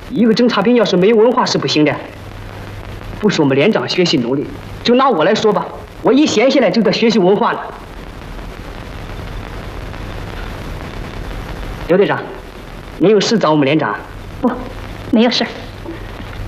一个侦察兵要是没有文化是不行的。不说我们连长学习努力，就拿我来说吧，我一闲下来就得学习文化了。刘队长，您有事找我们连长？ 不，没有事。